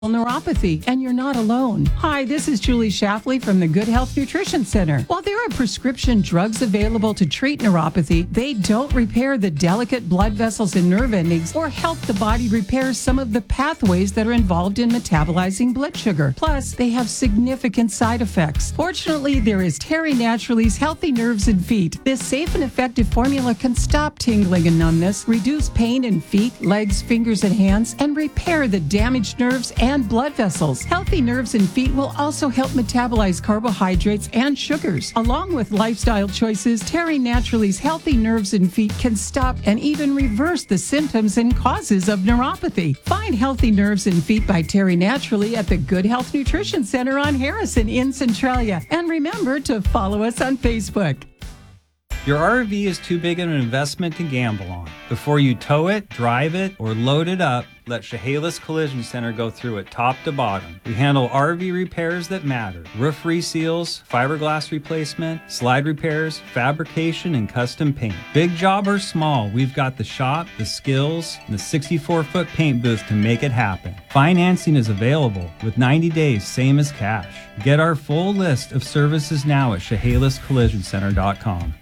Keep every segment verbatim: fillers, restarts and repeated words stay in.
neuropathy, and you're not alone. Hi, this is Julie Shafley from the Good Health Nutrition Center. While there are prescription drugs available to treat neuropathy, they don't repair the delicate blood vessels and nerve endings or help the body repair some of the pathways that are involved in metabolizing blood sugar. Plus, they have significant side effects. Fortunately, there is Terry Naturally's Healthy Nerves and Feet. This safe and effective formula can stop tingling and numbness, reduce pain in feet, legs, fingers, and hands, and repair the damaged nerves and and blood vessels. Healthy Nerves and Feet will also help metabolize carbohydrates and sugars. Along with lifestyle choices, Terry Naturally's Healthy Nerves and Feet can stop and even reverse the symptoms and causes of neuropathy. Find Healthy Nerves and Feet by Terry Naturally at the Good Health Nutrition Center on Harrison in Centralia. And remember to follow us on Facebook. Your R V is too big an investment to gamble on. Before you tow it, drive it, or load it up, let Chehalis Collision Center go through it top to bottom. We handle R V repairs that matter. Roof reseals, fiberglass replacement, slide repairs, fabrication, and custom paint. Big job or small, we've got the shop, the skills, and the sixty-four foot paint booth to make it happen. Financing is available with ninety days, same as cash. Get our full list of services now at Chehalis Collision Center dot com.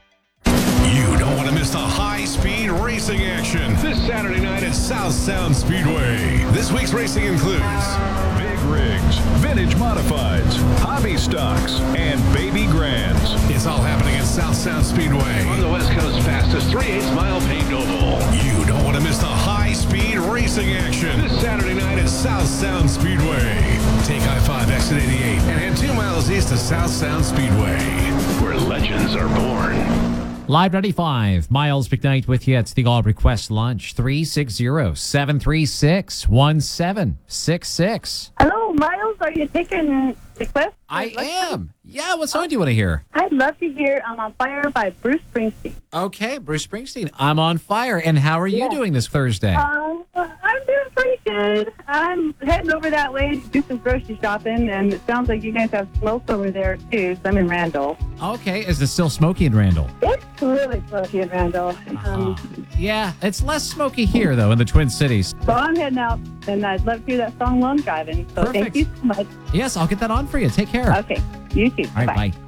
You don't want to miss the high-speed racing action this Saturday night at South Sound Speedway. This week's racing includes big rigs, vintage modifieds, hobby stocks, and baby grands. It's all happening at South Sound Speedway. On the West Coast's fastest three-eighths mile paved oval. You don't want to miss the high-speed racing action this Saturday night at South Sound Speedway. Take I five exit eighty-eight and head two miles east to South Sound Speedway, where legends are born. Live ninety-five, Miles McKnight with you. It's the All Request Lunch, three six zero, seven three six, one seven six six. Hello, Miles. Are you taking requests? I am. Yeah, what song do you want to hear? I'd love to hear I'm on Fire by Bruce Springsteen. Okay, Bruce Springsteen. I'm on fire. And how are you Yeah. doing this Thursday? Um, I'm doing pretty good. I'm heading over that way to do some grocery shopping, and it sounds like you guys have smoke over there, too, so I'm in Randall. Okay, is it still smoky in Randall? It's really smoky in Randall. Um, Uh, yeah, it's less smoky here, though, in the Twin Cities. so I'm heading out, and I'd love to hear that song Lone Driving. So Perfect. thank you so much. Yes, I'll get that on for you. Take care. Okay, you too. All right, Bye. bye.